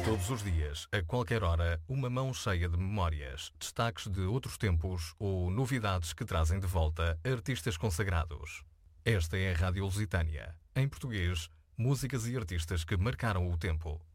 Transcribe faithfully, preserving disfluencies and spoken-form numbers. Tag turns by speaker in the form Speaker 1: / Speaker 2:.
Speaker 1: Todos os dias, a qualquer hora, uma mão cheia de memórias, destaques de outros tempos ou novidades que trazem de volta artistas consagrados. Esta é a Rádio Lusitânia. Em português, músicas e artistas que marcaram o tempo.